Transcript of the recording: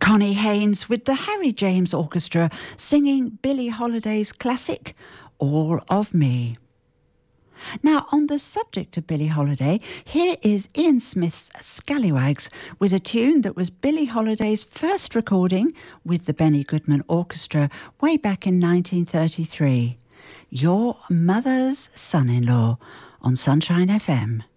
Connie Haynes with the Harry James Orchestra singing Billie Holiday's classic, All of Me. Now, on the subject of Billie Holiday, here is Ian Smith's Scallywags with a tune that was Billie Holiday's first recording with the Benny Goodman Orchestra way back in 1933. Your Mother's Son-in-Law on Sunshine FM.